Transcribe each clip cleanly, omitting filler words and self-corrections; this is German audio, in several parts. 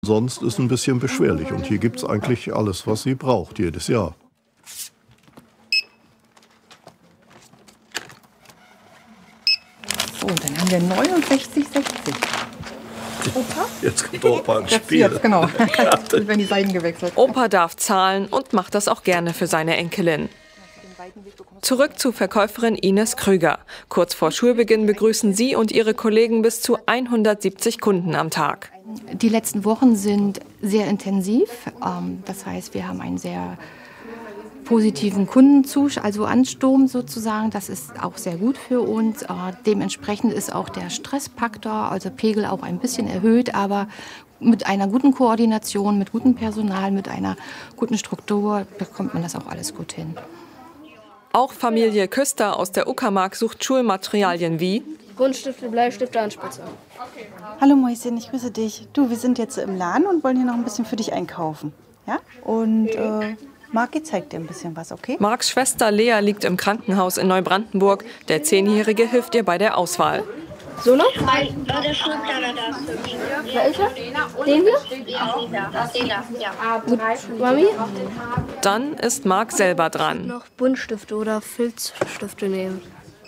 Sonst ist ein bisschen beschwerlich und hier gibt es eigentlich alles, was sie braucht, jedes Jahr. So, dann haben wir 69,60. Opa? Jetzt kommt Opa ins Spiel. Jetzt, genau. Jetzt werden die Seiten gewechselt. Opa darf zahlen und macht das auch gerne für seine Enkelin. Zurück zu Verkäuferin Ines Krüger. Kurz vor Schulbeginn begrüßen sie und ihre Kollegen bis zu 170 Kunden am Tag. Die letzten Wochen sind sehr intensiv. Das heißt, wir haben einen sehr positiven Ansturm sozusagen. Das ist auch sehr gut für uns. Dementsprechend ist auch der Stressfaktor, also Pegel, auch ein bisschen erhöht, aber mit einer guten Koordination, mit gutem Personal, mit einer guten Struktur bekommt man das auch alles gut hin. Auch Familie Küster aus der Uckermark sucht Schulmaterialien wie Buntstifte, Bleistifte, Anspitzer. Hallo Mäuschen, ich grüße dich. Du, wir sind jetzt im Laden und wollen hier noch ein bisschen für dich einkaufen. Ja? Und Marki zeigt dir ein bisschen was, okay? Marks Schwester Lea liegt im Krankenhaus in Neubrandenburg. Der 10-Jährige hilft ihr bei der Auswahl. So noch? Der Schulplaner, da ist hübsch. Welcher? Den hier? Ja. Gut. Mami? Dann ist Mark selber dran. Noch Buntstifte oder Filzstifte nehmen.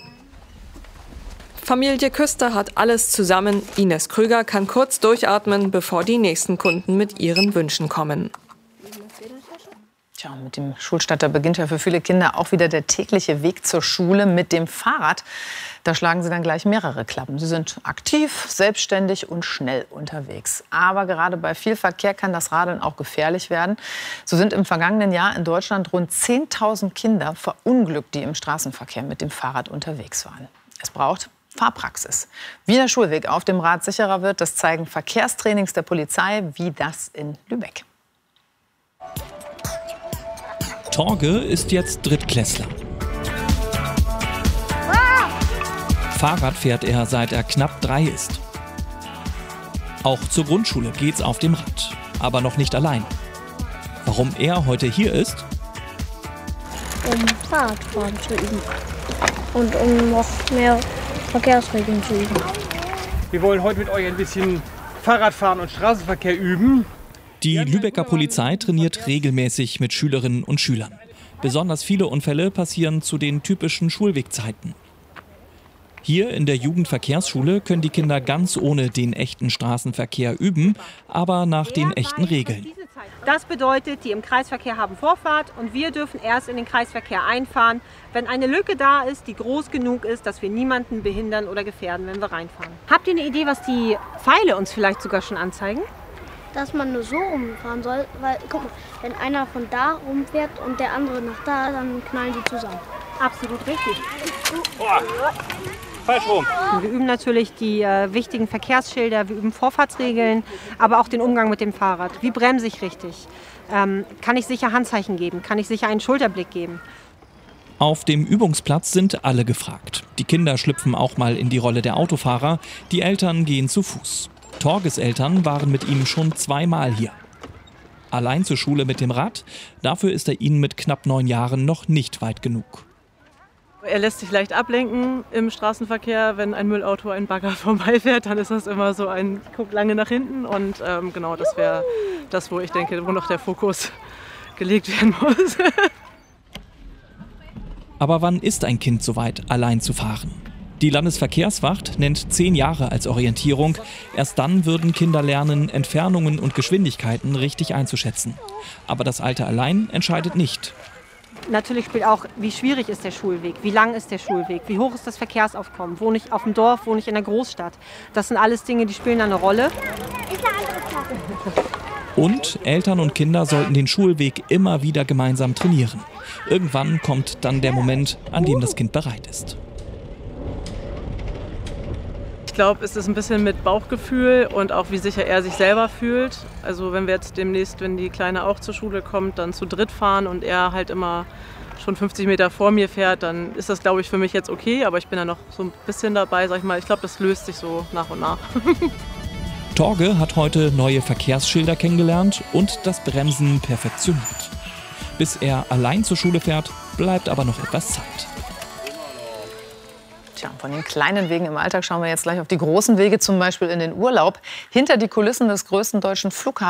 Familie Küster hat alles zusammen. Ines Krüger kann kurz durchatmen, bevor die nächsten Kunden mit ihren Wünschen kommen. Tja, mit dem Schulstart, da beginnt ja für viele Kinder auch wieder der tägliche Weg zur Schule mit dem Fahrrad. Da schlagen sie dann gleich mehrere Klappen. Sie sind aktiv, selbstständig und schnell unterwegs. Aber gerade bei viel Verkehr kann das Radeln auch gefährlich werden. So sind im vergangenen Jahr in Deutschland rund 10.000 Kinder verunglückt, die im Straßenverkehr mit dem Fahrrad unterwegs waren. Es braucht Fahrpraxis. Wie der Schulweg auf dem Rad sicherer wird, das zeigen Verkehrstrainings der Polizei, wie das in Lübeck. Torge ist jetzt Drittklässler. Fahrrad fährt er, seit er knapp 3 ist. Auch zur Grundschule geht's auf dem Rad, aber noch nicht allein. Warum er heute hier ist? Um Fahrradfahren zu üben und um noch mehr Verkehrsregeln zu üben. Wir wollen heute mit euch ein bisschen Fahrradfahren und Straßenverkehr üben. Die Lübecker Polizei trainiert regelmäßig mit Schülerinnen und Schülern. Besonders viele Unfälle passieren zu den typischen Schulwegzeiten. Hier in der Jugendverkehrsschule können die Kinder ganz ohne den echten Straßenverkehr üben, aber nach den echten Regeln. Das bedeutet, die im Kreisverkehr haben Vorfahrt und wir dürfen erst in den Kreisverkehr einfahren, wenn eine Lücke da ist, die groß genug ist, dass wir niemanden behindern oder gefährden, wenn wir reinfahren. Habt ihr eine Idee, was die Pfeile uns vielleicht sogar schon anzeigen? Dass man nur so rumfahren soll, weil, guck mal, wenn einer von da rumfährt und der andere nach da, dann knallen die zusammen. Absolut richtig. Falsch rum. Wir üben natürlich die wichtigen Verkehrsschilder, wir üben Vorfahrtsregeln, aber auch den Umgang mit dem Fahrrad. Wie bremse ich richtig? Kann ich sicher Handzeichen geben? Kann ich sicher einen Schulterblick geben? Auf dem Übungsplatz sind alle gefragt. Die Kinder schlüpfen auch mal in die Rolle der Autofahrer, die Eltern gehen zu Fuß. Torges Eltern waren mit ihm schon 2-mal hier. Allein zur Schule mit dem Rad, dafür ist er ihnen mit knapp 9 Jahren noch nicht weit genug. Er lässt sich leicht ablenken im Straßenverkehr, wenn ein Müllauto, ein Bagger vorbeifährt, dann ist das immer so ein guck lange nach hinten und genau, das wäre das, wo ich denke, wo noch der Fokus gelegt werden muss. Aber wann ist ein Kind soweit, allein zu fahren? Die Landesverkehrswacht nennt 10 Jahre als Orientierung. Erst dann würden Kinder lernen, Entfernungen und Geschwindigkeiten richtig einzuschätzen. Aber das Alter allein entscheidet nicht. Natürlich spielt auch, wie schwierig ist der Schulweg, wie lang ist der Schulweg, wie hoch ist das Verkehrsaufkommen, wohne ich auf dem Dorf, wohne ich in der Großstadt. Das sind alles Dinge, die spielen eine Rolle. Und Eltern und Kinder sollten den Schulweg immer wieder gemeinsam trainieren. Irgendwann kommt dann der Moment, an dem das Kind bereit ist. Ich glaube, es ist ein bisschen mit Bauchgefühl und auch wie sicher er sich selber fühlt. Also wenn wir jetzt demnächst, wenn die Kleine auch zur Schule kommt, dann zu dritt fahren und er halt immer schon 50 Meter vor mir fährt, dann ist das, glaube ich, für mich jetzt okay. Aber ich bin ja noch so ein bisschen dabei, sag ich mal. Ich glaube, das löst sich so nach und nach. Torge hat heute neue Verkehrsschilder kennengelernt und das Bremsen perfektioniert. Bis er allein zur Schule fährt, bleibt aber noch etwas Zeit. Tja, von den kleinen Wegen im Alltag schauen wir jetzt gleich auf die großen Wege, zum Beispiel in den Urlaub. Hinter die Kulissen des größten deutschen Flughafens